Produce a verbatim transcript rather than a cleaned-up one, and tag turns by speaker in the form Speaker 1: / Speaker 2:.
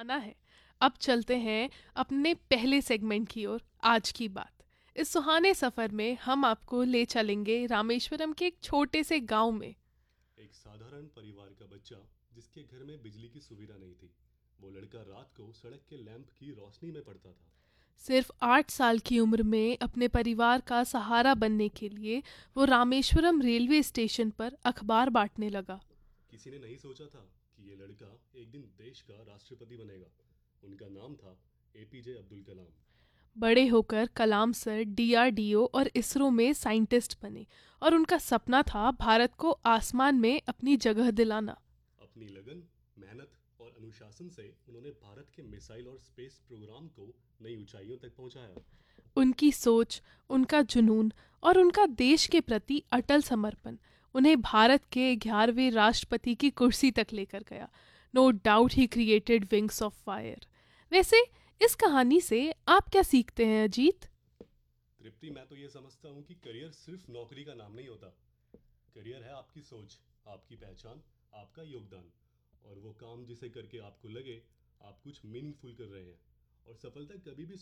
Speaker 1: सुहाना है। अब चलते हैं अपने पहले सेगमेंट की ओर, आज की बात। इस सुहाने सफर में हम आपको ले चलेंगे रामेश्वरम के एक छोटे से गांव में।
Speaker 2: एक साधारण परिवार का बच्चा जिसके घर में बिजली की सुविधा नहीं थी। वो लड़का रात को सड़क के लैंप की रोशनी में पढ़ता था।
Speaker 1: सिर्फ आठ साल की उम्र में अपने परिवार का सहारा बनने के लिए वो रामेश्वरम रेलवे स्टेशन पर अखबार बांटने लगा।
Speaker 2: किसी ने नहीं सोचा था कि ये लड़का एक दिन देश का राष्ट्रपति बनेगा। उनका नाम था एपीजे अब्दुल कलाम।
Speaker 1: बड़े होकर कलाम sir D R D O और इसरो में साइंटिस्ट बने और उनका सपना था भारत को आसमान में अपनी जगह दिलाना।
Speaker 2: अपनी लगन, मेहनत और अनुशासन से उन्होंने भारत के मिसाइल और स्पेस प्रोग्राम को नई ऊंचाइयों तक पहुंचाया।
Speaker 1: उनकी सोच, उनका जुनून और उनका देश के प्रति अटल समर्पण उन्हें भारत के ग्यारहवें राष्ट्रपति की कुर्सी तक लेकर गया। No doubt he created wings of fire. वैसे इस कहानी से आप क्या सीखते हैं अजीत?
Speaker 2: तृप्ति, मैं तो ये समझता हूँ कि करियर सिर्फ नौकरी का नाम नहीं होता। करियर है आपकी सोच, आपकी पहचान, आपका योगदान और वो काम जिसे करके आपको लगे आप कुछ मीनिंगफुल कर रहे हैं। और सफलता कभी भी